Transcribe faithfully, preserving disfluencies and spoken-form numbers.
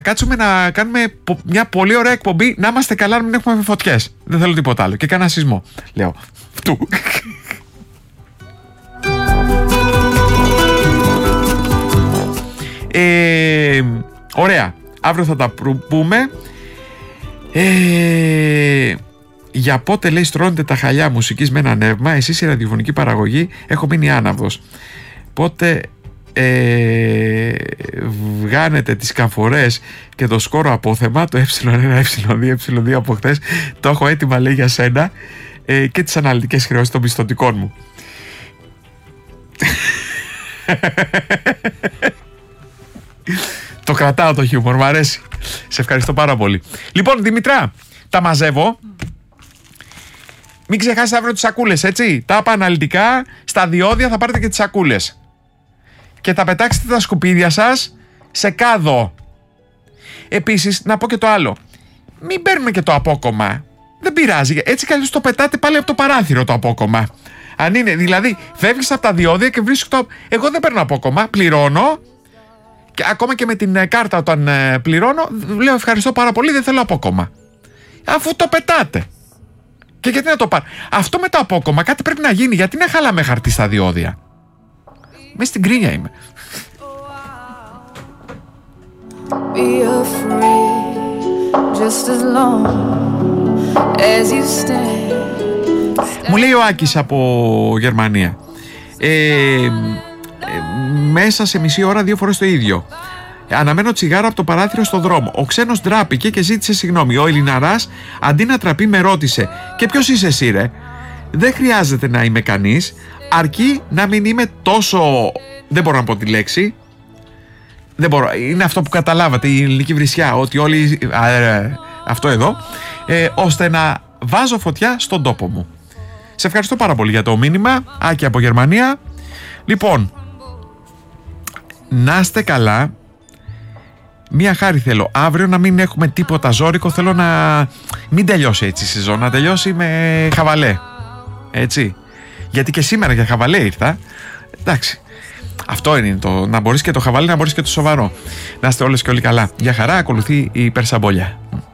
κάτσουμε να κάνουμε μια πολύ ωραία εκπομπή, να είμαστε καλά, να μην έχουμε φωτιές. Δεν θέλω τίποτα άλλο. Και κανένα σεισμό. Λέω. Φτού. ε, ωραία. Αύριο θα τα πούμε. Ε, για πότε, λέει, στρώνετε τα χαλιά μουσικής με ένα νεύμα? Εσείς η ραδιοφωνική παραγωγή, έχω μείνει άναυδος. Πότε ε, βγάνετε τις καμφορές και το σκόρο απόθεμα, το ε ένα, ε δύο, ε δύο από χθες, το έχω έτοιμα, λέει, για σένα, ε, και τις αναλυτικές χρεώσεις των πιστωτικών μου. Το κρατάω το χιούμορ, μου αρέσει. Σε ευχαριστώ πάρα πολύ. Λοιπόν, Δημητρά, τα μαζεύω. Μην ξεχάσετε αύριο τις σακούλες, έτσι. Τα είπα αναλυτικά. Στα διόδια θα πάρετε και τις σακούλες. Και θα πετάξετε τα σκουπίδια σας σε κάδο. Επίσης, να πω και το άλλο. Μην παίρνουμε και το απόκομμα. Δεν πειράζει. Έτσι κι αλλιώς το πετάτε πάλι από το παράθυρο το απόκομμα. Αν είναι, δηλαδή, φεύγεις από τα διόδια και βρίσκεις το. Εγώ δεν παίρνω απόκομμα. Πληρώνω. Και ακόμα και με την κάρτα όταν ε, πληρώνω, λέω ευχαριστώ πάρα πολύ, δεν θέλω απόκομμα. Αφού το πετάτε. Και γιατί να το πάρω? Αυτό με το απόκομμα κάτι πρέπει να γίνει. Γιατί να χαλάμε χαρτί στα διόδια? Μες στην κρίνια είμαι. Μου λέει ο Άκης από Γερμανία. Ε, μέσα σε μισή ώρα δύο φορές το ίδιο. Αναμένω τσιγάρο από το παράθυρο στο δρόμο. Ο ξένος ντράπηκε και ζήτησε συγγνώμη. Ο Ελληναράς αντί να τραπεί με ρώτησε: και ποιος είσαι εσύ, ρε? Δεν χρειάζεται να είμαι κανείς, αρκεί να μην είμαι τόσο. Δεν μπορώ να πω τη λέξη. Δεν μπορώ. Είναι αυτό που καταλάβατε, η ελληνική βρισιά. Ότι όλοι. Α, ε, αυτό εδώ. Ε, ώστε να βάζω φωτιά στον τόπο μου. Σε ευχαριστώ πάρα πολύ για το μήνυμα. Άκη από Γερμανία. Λοιπόν, να είστε καλά. Μία χάρη θέλω. Αύριο να μην έχουμε τίποτα ζώρικο. Θέλω να μην τελειώσει έτσι η σεζόν. Να τελειώσει με χαβαλέ. Έτσι. Γιατί και σήμερα για χαβαλέ ήρθα. Εντάξει. Αυτό είναι το. Να μπορείς και το χαβαλέ, να μπορείς και το σοβαρό. Να είστε όλες και όλοι καλά. Για χαρά, ακολουθεί η Περσαμπόλια.